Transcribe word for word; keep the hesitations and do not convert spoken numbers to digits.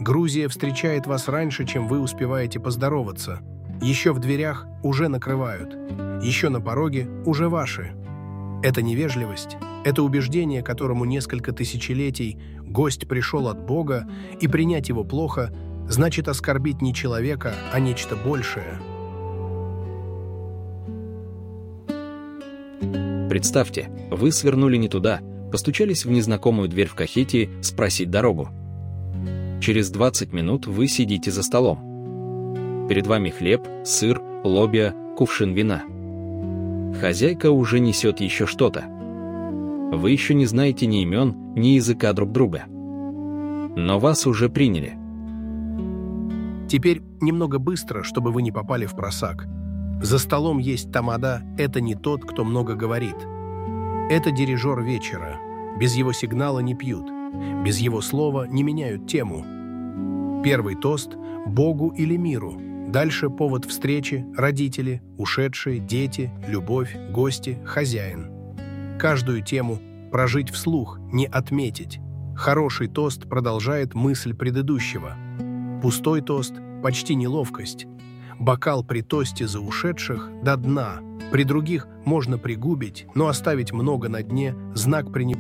Грузия встречает вас раньше, чем вы успеваете поздороваться. Еще в дверях уже накрывают. Еще на пороге уже ваши. Это невежливость, это убеждение, которому несколько тысячелетий гость пришел от Бога, и принять его плохо значит оскорбить не человека, а нечто большее. Представьте, вы свернули не туда, постучались в незнакомую дверь в Кахетии спросить дорогу. Через двадцать минут вы сидите за столом. Перед вами хлеб, сыр, лобиа, кувшин вина. Хозяйка уже несет еще что-то. Вы еще не знаете ни имен, ни языка друг друга. Но вас уже приняли. Теперь немного быстро, чтобы вы не попали в просак. За столом есть тамада – это не тот, кто много говорит. Это дирижер вечера. Без его сигнала не пьют. Без его слова не меняют тему. Первый тост – Богу или миру. Дальше повод встречи, родители, ушедшие, дети, любовь, гости, хозяин. Каждую тему прожить вслух, не отметить. Хороший тост продолжает мысль предыдущего. Пустой тост – почти неловкость. Бокал при тосте за ушедших до дна. При других можно пригубить, но оставить много на дне – знак пренебрежения.